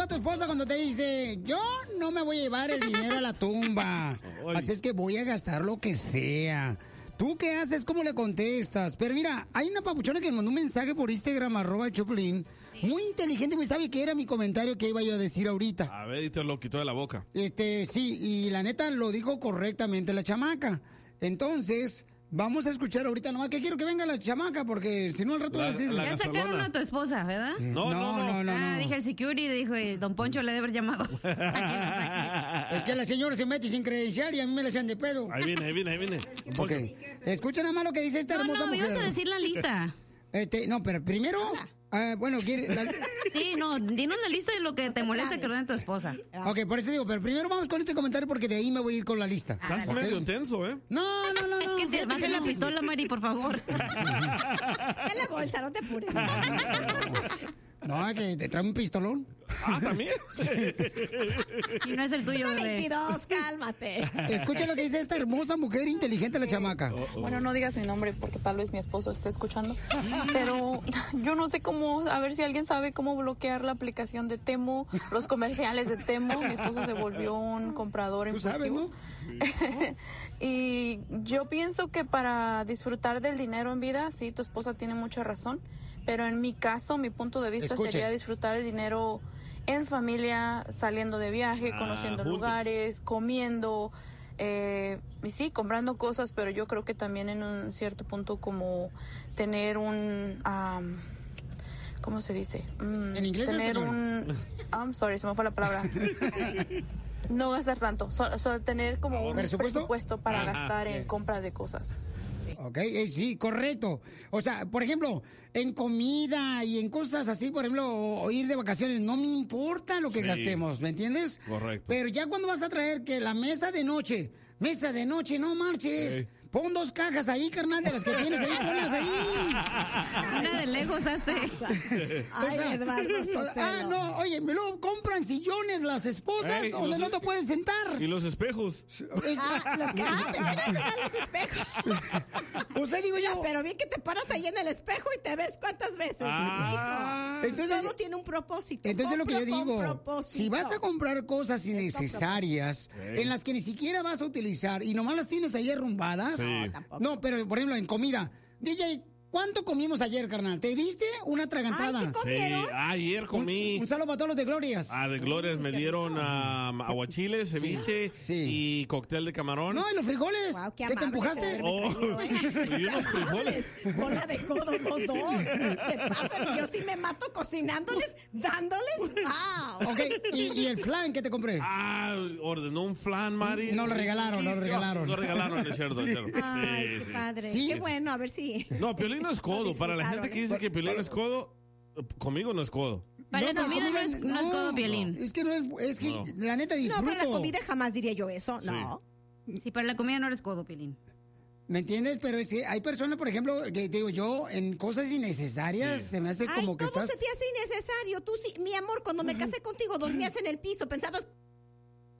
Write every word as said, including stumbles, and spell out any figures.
a tu esposa cuando te dice, yo no me voy a llevar el dinero a la tumba? Así es que voy a gastar lo que sea. ¿Tú qué haces? ¿Cómo le contestas? Pero mira, hay una papuchona que me mandó un mensaje por Instagram, arroba el Choplin, sí. Muy inteligente, muy sabe que era mi comentario que iba yo a decir ahorita. A ver, y te lo quitó de la boca. Este, sí, y la neta lo dijo correctamente la chamaca. Entonces, vamos a escuchar ahorita nomás que quiero que venga la chamaca, porque si no al rato la, va a decir... Ya sacaron a tu esposa, ¿verdad? No, no, no. no, no, ah, no. dije el security, dijo, don Poncho le debe haber llamado. Es que la señora se mete sin credencial y a mí me la echan de pedo. Ahí viene, ahí viene, ahí viene. Ok. Escucha nada más lo que dice esta no, hermosa no, mujer. No, ibas a decir la lista. Este, no, pero primero... Uh, bueno, ¿quiere, la... Sí, no, dinos la lista de lo que te molesta que ordene tu esposa. Ok, por eso digo, pero primero vamos con este comentario porque de ahí me voy a ir con la lista. Estás ¿okay? medio tenso, ¿eh? No, no, no, no. Es que te baje la pistola, Mari, por favor. En la bolsa, no te apures. No, que te trae un pistolón. Ah, ¿también? Sí. Y no es el tuyo, bebé. veintidós, cálmate. Escucha lo que dice esta hermosa mujer inteligente, la chamaca. Oh, oh. Bueno, no digas mi nombre porque tal vez mi esposo esté escuchando. Pero yo no sé cómo, a ver si alguien sabe cómo bloquear la aplicación de Temu, los comerciales de Temu. Mi esposo se volvió un comprador ¿Tú impulsivo. sabes, no? Y yo pienso que para disfrutar del dinero en vida, sí, tu esposa tiene mucha razón. Pero en mi caso, mi punto de vista Escuche. sería disfrutar el dinero en familia, saliendo de viaje, Ah, conociendo juntos. lugares, comiendo, eh, y sí, comprando cosas, pero yo creo que también en un cierto punto como tener un, um, ¿cómo se dice? Mm, ¿En inglés o tener español? un, I'm sorry, se me fue la palabra. No gastar tanto, solo, solo tener como un ¿Presupuesto? presupuesto para Ajá. gastar en compra de cosas. Ok, eh, sí, correcto. O sea, por ejemplo, en comida y en cosas así, por ejemplo, o, o ir de vacaciones, no me importa lo que Sí. gastemos, ¿me entiendes? Correcto. Pero ya cuando vas a traer que la mesa de noche, mesa de noche, no marches. Ey. Pon dos cajas ahí, carnal, de las que tienes ahí, ponlas ahí. Una de Legos, hazte. Ay, Eduardo Sotelo. Ah, no, oye, me lo compran sillones las esposas Ey, donde los- no te puedes sentar. Y los espejos. Es- Ah, los que ah, te van a enseñar los espejos. o sea, digo yo. Mira, pero bien que te paras ahí en el espejo y te ves cuántas veces. Ah. Hijo. Entonces- todo tiene un propósito. Entonces lo que yo Compra con digo, propósito. si vas a comprar cosas Es con innecesarias, Ey. en las que ni siquiera vas a utilizar y nomás las tienes ahí arrumbadas, Sí. No, tampoco. no, pero por ejemplo en comida, D J, ¿cuánto comimos ayer, carnal? ¿Te diste una atragantada? Ay, ¿qué Sí, ¿Comieron? ayer comí. Un saludo para todos los de Glorias. Ah, de Glorias me dieron um, aguachiles, ceviche Sí. y cóctel de camarón. No, y los frijoles. Guau, qué ¿Qué te amable empujaste? se duerme Oh, caído, ¿eh? y unos frijoles. Bola de codos los dos. Se pasan. Yo sí me mato cocinándoles, dándoles. ¡Wow! Ok, ¿y, y el flan que te compré? Ah, ordenó un flan, Mari. No lo regalaron, no lo regalaron. No regalaron, es cierto, es cierto. Ay, Sí, qué sí. padre. Sí. Qué bueno, a ver si. No, Piolín no es codo. Para la gente que dice que Piolín es codo, conmigo no es codo. Para la pero comida no es, no es codo, no, Piolín. Es que no es, es que No. la neta No, disfruto. para la comida jamás diría yo eso. No. Sí, para la comida no eres codo, Piolín. ¿Me entiendes? Pero es que hay personas, por ejemplo, que te digo yo, en cosas innecesarias, Sí. se me hace Ay, como que todo estás... se te hace innecesario. Tú sí, mi amor, cuando me casé contigo dormías en el piso, pensabas